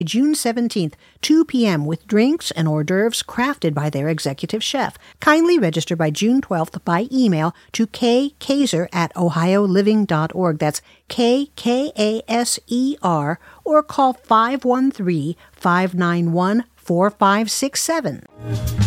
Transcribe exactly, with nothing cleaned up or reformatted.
June seventeenth, two p.m. with drinks and hors d'oeuvres crafted by their executive chef. Kindly register by June twelfth by email to kkaiser at ohio living dot org. That's K K A S E R, or call five one three, five nine one, four five six seven.